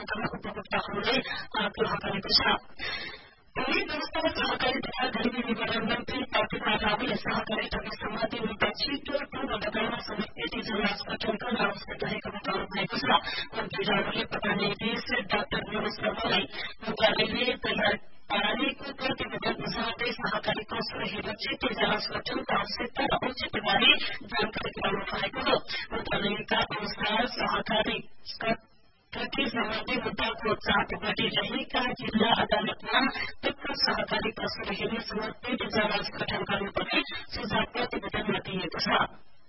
गर्न उपभोक्ताहरूले आग्रह गरेको छ। उन्नत व्यवस्था सहकारी तथा गरिबी निवारण मन्त्री प्रतिभा रावले सहकारी तथा सम्बन्धी मुद्दा छिटो पूर्व लगाउन समर्पित इजलास गठन गर्न आवश्यक रहेको बताउनु भएको छ। मन्त्री रावले प्रधान न्यायाधीश डाक्टर मनोज शर्मालाई मन्त्रालयले तयार पारेको प्रतिवेदन बुझाउँदै सहकारी कोषको सुरक्षित इजलास गठनको आवश्यकता र औचित्यबारे जानकारी गराउनु भएको हो। मन्त्रालयका अनुसार सहकारी प्रति सम्बन्धी मुद्दाको चाप बढ़िरहेका जिल्ला अदालतमा तत्काल सहकारी पशु हेर्ने समर्पित इजलास गठन गर्नुपर्ने सुझाव प्रतिवेदनमा दिएको छ।